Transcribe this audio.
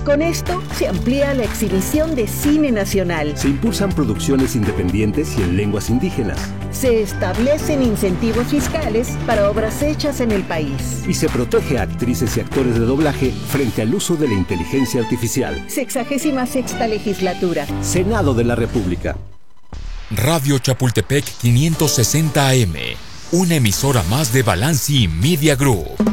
Con esto se amplía la exhibición de cine nacional. Se impulsan producciones independientes y en lenguas indígenas. Se establecen incentivos fiscales para obras hechas en el país. Y se protege a actrices y actores de doblaje frente al uso de la inteligencia artificial. 66ª legislatura. Senado de la República. Radio Chapultepec 560 AM, una emisora más de Balanci Media Group.